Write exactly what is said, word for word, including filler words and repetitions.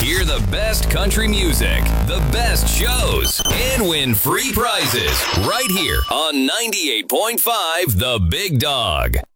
Hear the best country music, the best shows, and win free prizes right here on ninety-eight point five The Big Dog.